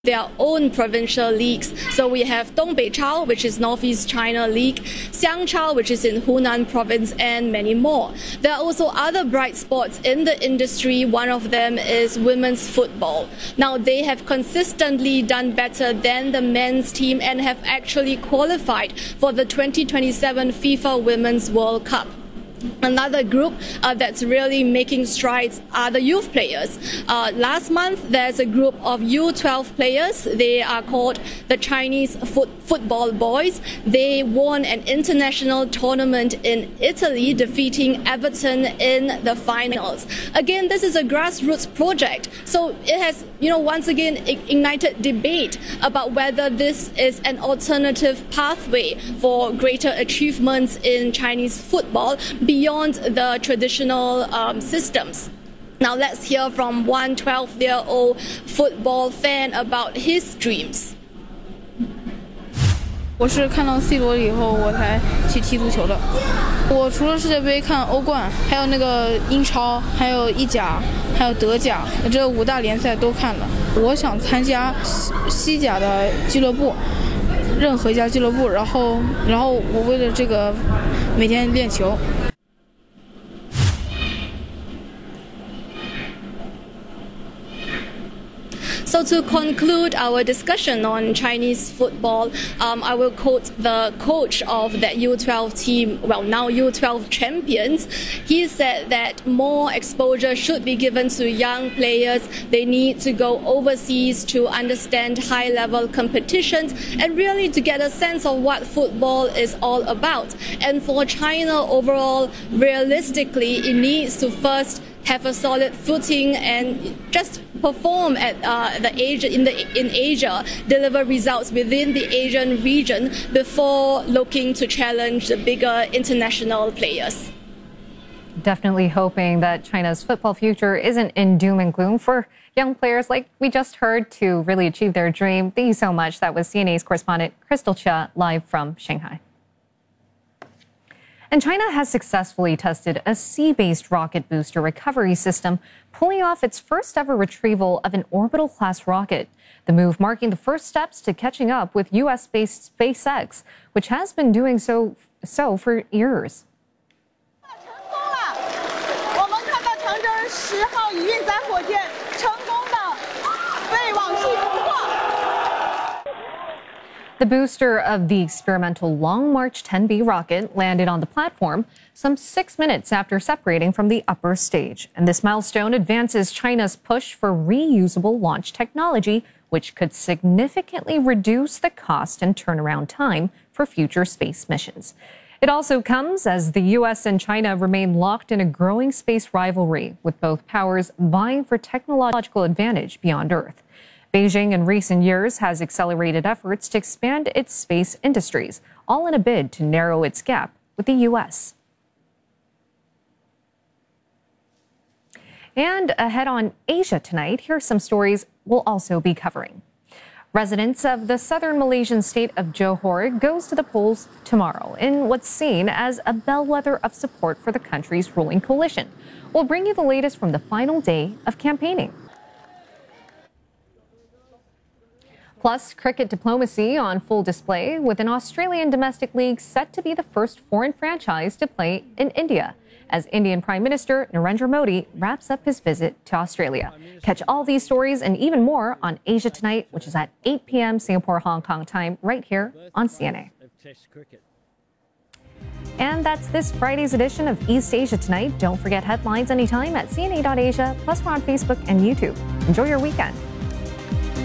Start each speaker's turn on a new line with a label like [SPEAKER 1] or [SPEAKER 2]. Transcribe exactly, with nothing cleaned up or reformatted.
[SPEAKER 1] their own provincial leagues. So we have Dongbeichao, which is Northeast China League, Xiangchao, which is in Hunan Province, and many more. There are also other bright spots in the industry. One of them is women's football. Now, they have consistently done better than the men's team and have actually qualified for the twenty twenty-seven FIFA Women's World Cup. Another group uh, that's really making strides are the youth players. Uh, last month, there's a group of U twelve players. They are called the Chinese foot Football Boys. They won an international tournament in Italy, defeating Everton in the finals. Again, this is a grassroots project, so it has, you know, once again ignited debate about whether this is an alternative pathway for greater achievements in Chinese football beyond the traditional um, systems. Now let's hear from one twelve-year-old football fan about his dreams.
[SPEAKER 2] 我是看到 C 罗以后我才去踢足球的。我除了世界杯看欧冠，还有那个英超，还有意甲，还有德甲，这五大联赛都看了。我想参加西甲的俱乐部，任何一家俱乐部，然后然后我为了这个每天练球。
[SPEAKER 1] So to conclude our discussion on Chinese football, um, I will quote the coach of that U twelve team, well now U twelve champions. He said that more exposure should be given to young players. They need to go overseas to understand high-level competitions and really to get a sense of what football is all about. And for China overall, realistically, it needs to first have a solid footing and just perform at uh, the Asia in the in Asia, deliver results within the Asian region before looking to challenge the bigger international players.
[SPEAKER 3] Definitely hoping that China's football future isn't in doom and gloom for young players like we just heard to really achieve their dream. Thank you so much. That was C N A's correspondent Crystal Chia live from Shanghai. And China has successfully tested a sea-based rocket booster recovery system, pulling off its first ever retrieval of an orbital-class rocket. The move marking the first steps to catching up with U S-based SpaceX, which has been doing so, so for years. The booster of the experimental Long March ten B rocket landed on the platform some six minutes after separating from the upper stage. And this milestone advances China's push for reusable launch technology, which could significantly reduce the cost and turnaround time for future space missions. It also comes as the U S and China remain locked in a growing space rivalry, with both powers vying for technological advantage beyond Earth. Beijing in recent years has accelerated efforts to expand its space industries, all in a bid to narrow its gap with the U S. And ahead on Asia tonight, here are some stories we'll also be covering. Residents of the southern Malaysian state of Johor goes to the polls tomorrow in what's seen as a bellwether of support for the country's ruling coalition. We'll bring you the latest from the final day of campaigning. Plus, cricket diplomacy on full display, with an Australian domestic league set to be the first foreign franchise to play in India, as Indian Prime Minister Narendra Modi wraps up his visit to Australia. Catch all these stories and even more on Asia Tonight, which is at eight p m Singapore, Hong Kong time, right here on C N A. And that's this Friday's edition of East Asia Tonight. Don't forget headlines anytime at C N A dot Asia, plus we're on Facebook and YouTube. Enjoy your weekend.